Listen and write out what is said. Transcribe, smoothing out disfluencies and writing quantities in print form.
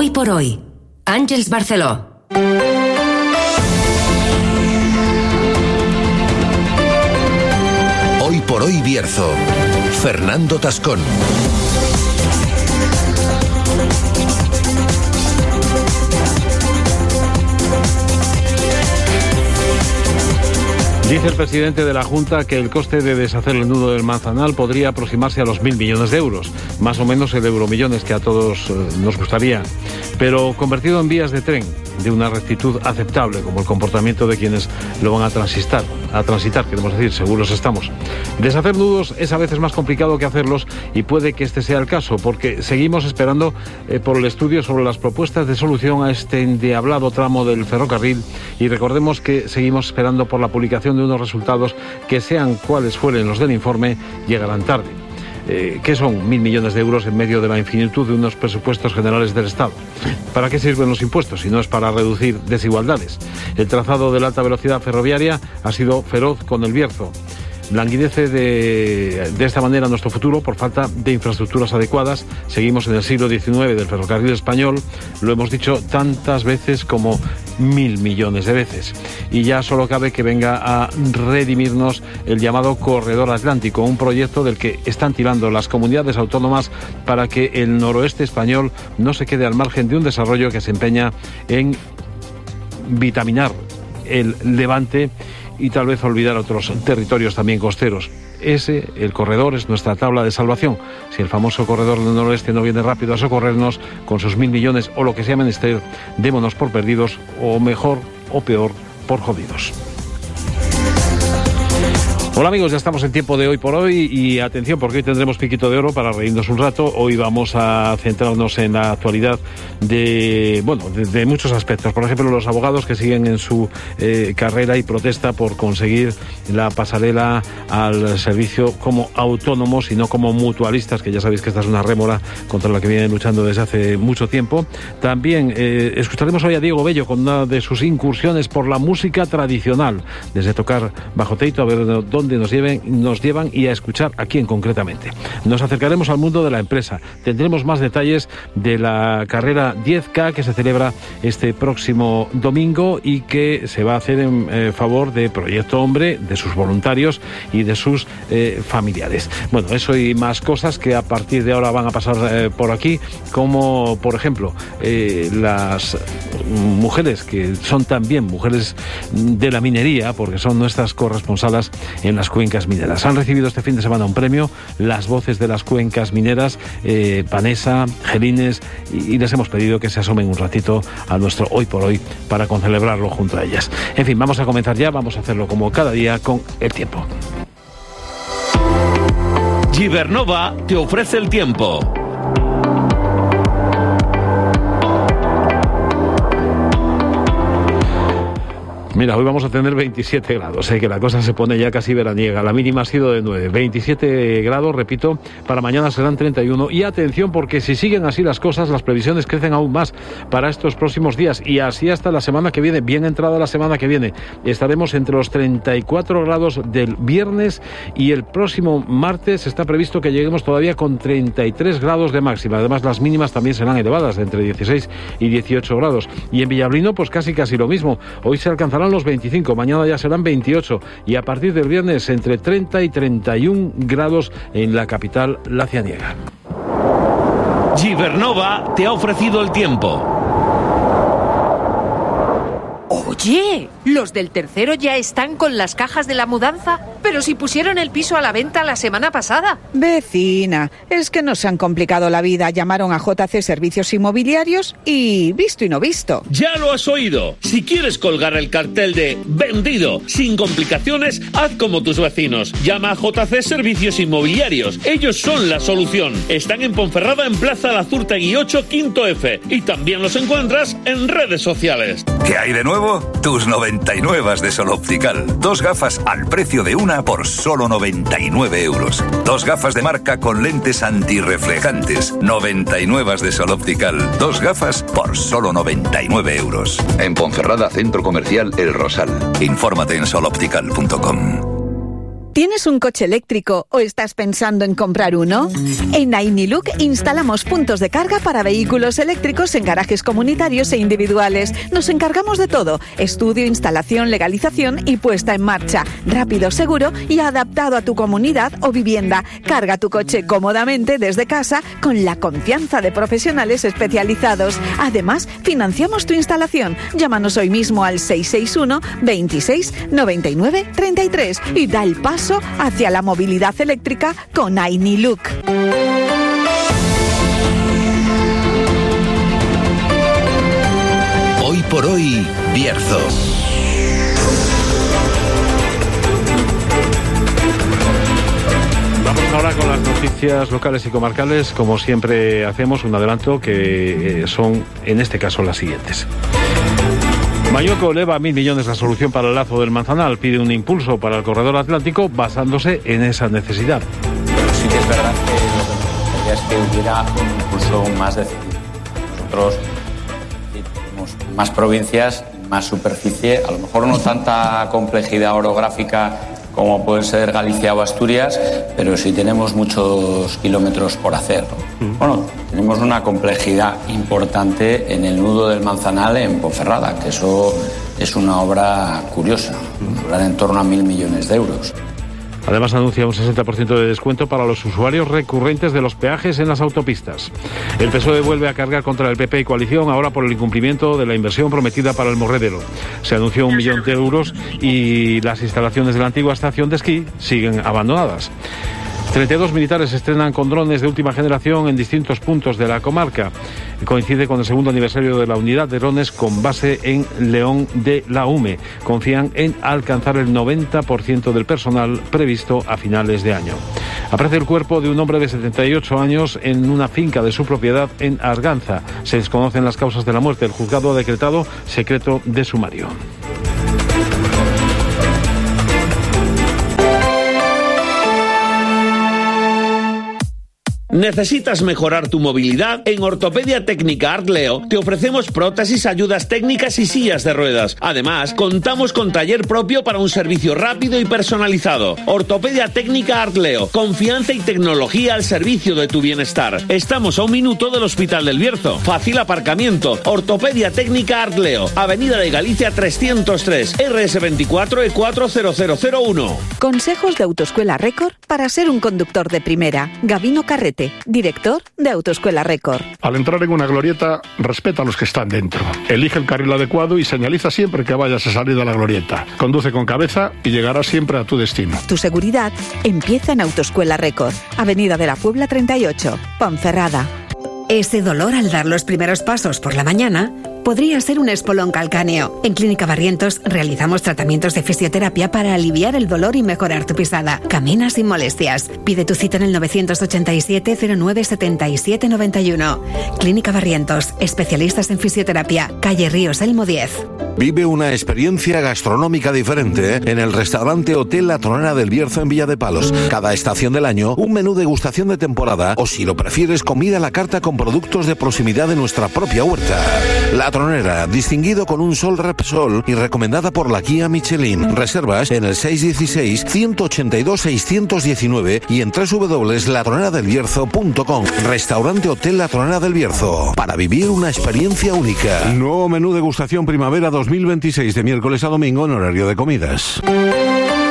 Hoy por hoy, Àngels Barceló. Hoy por hoy Bierzo, Fernando Tascón. Dice el presidente de la Junta que el coste de deshacer el nudo del Manzanal podría aproximarse a los 1.000 millones de euros, más o menos el euromillones que a todos nos gustaría, pero convertido en vías de tren de una rectitud aceptable, como el comportamiento de quienes lo van a transitar, queremos decir, seguros estamos. Deshacer nudos es a veces más complicado que hacerlos y puede que este sea el caso, porque seguimos esperando por el estudio sobre las propuestas de solución a este endiablado tramo del ferrocarril, y recordemos que seguimos esperando por la publicación de unos resultados que, sean cuales fueren los del informe, llegarán tarde. ¿Qué son 1.000 millones de euros en medio de la infinitud de unos presupuestos generales del Estado? ¿Para qué sirven los impuestos si no es para reducir desigualdades? El trazado de la alta velocidad ferroviaria ha sido feroz con el Bierzo. Languidece de esta manera nuestro futuro por falta de infraestructuras adecuadas. Seguimos en el siglo XIX del ferrocarril español, lo hemos dicho tantas veces como 1.000 millones de veces. Y ya solo cabe que venga a redimirnos el llamado Corredor Atlántico, un proyecto del que están tirando las comunidades autónomas para que el noroeste español no se quede al margen de un desarrollo que se empeña en vitaminar el Levante y tal vez olvidar otros territorios también costeros. El corredor, es nuestra tabla de salvación. Si el famoso corredor del noroeste no viene rápido a socorrernos con sus 1.000 millones o lo que sea menester, démonos por perdidos, o mejor o peor, por jodidos. Hola amigos, ya estamos en tiempo de Hoy por Hoy y atención, porque hoy tendremos piquito de oro para reírnos un rato. Hoy vamos a centrarnos en la actualidad de muchos aspectos. Por ejemplo, los abogados que siguen en su carrera y protesta por conseguir la pasarela al servicio como autónomos y no como mutualistas, que ya sabéis que esta es una rémora contra la que vienen luchando desde hace mucho tiempo. También escucharemos hoy a Diego Bello con una de sus incursiones por la música tradicional, desde tocar bajo teito a ver dónde nos llevan y a escuchar a quién concretamente. Nos acercaremos al mundo de la empresa. Tendremos más detalles de la carrera 10K que se celebra este próximo domingo y que se va a hacer en favor de Proyecto Hombre, de sus voluntarios y de sus familiares. Bueno, eso y más cosas que a partir de ahora van a pasar por aquí, como por ejemplo las mujeres que son también mujeres de la minería, porque son nuestras corresponsalas en las cuencas mineras. Han recibido este fin de semana un premio, las voces de las cuencas mineras, Panesa, Gelines, y les hemos pedido que se asomen un ratito a nuestro Hoy por Hoy para concelebrarlo junto a ellas. En fin, vamos a comenzar ya, vamos a hacerlo como cada día con el tiempo. Gibernova te ofrece el tiempo. Mira, hoy vamos a tener 27 grados, que la cosa se pone ya casi veraniega. La mínima ha sido de 9, 27 grados, repito, para mañana serán 31. Y atención, porque si siguen así las cosas, las previsiones crecen aún más para estos próximos días. Y así hasta la semana que viene, bien entrada la semana que viene. Estaremos entre los 34 grados del viernes y el próximo martes está previsto que lleguemos todavía con 33 grados de máxima. Además, las mínimas también serán elevadas, de entre 16 y 18 grados. Y en Villablino, pues casi lo mismo. Hoy se alcanzarán los 25, mañana ya serán 28 y a partir del viernes entre 30 y 31 grados en la capital lacianiega. Gibernova te ha ofrecido el tiempo. Oye, ¿los del tercero ya están con las cajas de la mudanza? Pero si pusieron el piso a la venta la semana pasada. Vecina, es que nos han complicado la vida. Llamaron a JC Servicios Inmobiliarios y visto y no visto. Ya lo has oído. Si quieres colgar el cartel de vendido sin complicaciones, haz como tus vecinos. Llama a JC Servicios Inmobiliarios. Ellos son la solución. Están en Ponferrada, en Plaza Lazurtegui 8, Quinto F. Y también los encuentras en redes sociales. ¿Qué hay de nuevo? Tus 99 de Sol Optical. 2 gafas al precio de una por solo 99 euros. 2 gafas de marca con lentes antirreflejantes. 99 de Sol Optical. 2 gafas por solo 99 euros. En Ponferrada, Centro Comercial El Rosal. Infórmate en soloptical.com. ¿Tienes un coche eléctrico o estás pensando en comprar uno? En Ainiluk instalamos puntos de carga para vehículos eléctricos en garajes comunitarios e individuales. Nos encargamos de todo: estudio, instalación, legalización y puesta en marcha. Rápido, seguro y adaptado a tu comunidad o vivienda. Carga tu coche cómodamente desde casa con la confianza de profesionales especializados. Además, financiamos tu instalación. Llámanos hoy mismo al 661 26 99 33 y da el paso hacia la movilidad eléctrica con Ainiluk. Hoy por hoy, Bierzo. Vamos ahora con las noticias locales y comarcales. Como siempre hacemos, un adelanto que son, en este caso, las siguientes. Mañueco eleva a 1.000 millones la solución para el lazo del Manzanal. Pide un impulso para el corredor atlántico basándose en esa necesidad. Pero sí que es verdad que lo que nos gustaría es que hubiera un impulso más decidido. Nosotros tenemos más provincias, más superficie, a lo mejor no tanta complejidad orográfica como puede ser Galicia o Asturias, pero sí tenemos muchos kilómetros por hacer. Bueno, tenemos una complejidad importante en el nudo del Manzanal en Ponferrada, que eso es una obra curiosa, obra en torno a 1.000 millones de euros. Además, anuncia un 60% de descuento para los usuarios recurrentes de los peajes en las autopistas. El PSOE vuelve a cargar contra el PP y coalición, ahora por el incumplimiento de la inversión prometida para el Morredero. Se anunció 1 millón de euros y las instalaciones de la antigua estación de esquí siguen abandonadas. 32 militares estrenan con drones de última generación en distintos puntos de la comarca. Coincide con el segundo aniversario de la unidad de drones con base en León de la UME. Confían en alcanzar el 90% del personal previsto a finales de año. Aparece el cuerpo de un hombre de 78 años en una finca de su propiedad en Arganza. Se desconocen las causas de la muerte. El juzgado ha decretado secreto de sumario. ¿Necesitas mejorar tu movilidad? En Ortopedia Técnica Artleo te ofrecemos prótesis, ayudas técnicas y sillas de ruedas. Además, contamos con taller propio para un servicio rápido y personalizado. Ortopedia Técnica Artleo, confianza y tecnología al servicio de tu bienestar. Estamos a 1 minuto del Hospital del Bierzo. Fácil aparcamiento. Ortopedia Técnica Artleo, Avenida de Galicia 303, RS24 E40001. Consejos de Autoescuela Record para ser un conductor de primera. Gabino Carrete, director de Autoescuela Record. Al entrar en una glorieta, respeta a los que están dentro. Elige el carril adecuado y señaliza siempre que vayas a salir de la glorieta. Conduce con cabeza y llegarás siempre a tu destino. Tu seguridad empieza en Autoescuela Record, Avenida de la Puebla 38, Ponferrada. Ese dolor al dar los primeros pasos por la mañana podría ser un espolón calcáneo. En Clínica Barrientos realizamos tratamientos de fisioterapia para aliviar el dolor y mejorar tu pisada. Camina sin molestias. Pide tu cita en el 987 09 77 91. Clínica Barrientos, especialistas en fisioterapia, calle Ríos Elmo 10. Vive una experiencia gastronómica diferente en el restaurante Hotel La Tronera del Bierzo en Villa de Palos. Cada estación del año, un menú degustación de temporada o, si lo prefieres, comida a la carta con productos de proximidad de nuestra propia huerta. La Tronera, distinguido con un Sol Repsol y recomendada por la guía Michelin. Reservas en el 616-182-619 y en www.latroneradelbierzo.com. Restaurante Hotel La Tronera del Bierzo, para vivir una experiencia única. Nuevo menú degustación primavera 2026 de miércoles a domingo en horario de comidas.